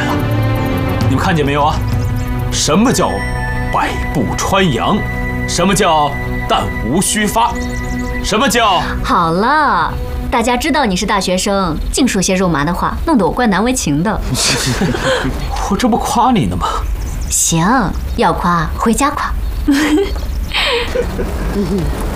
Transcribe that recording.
了。你们看见没有啊？什么叫百步穿杨？什么叫弹无虚发？什么叫…… 好了，大家知道你是大学生，净说些肉麻的话，弄得我怪难为情的。 我这不夸你呢吗？ 行，要夸回家夸。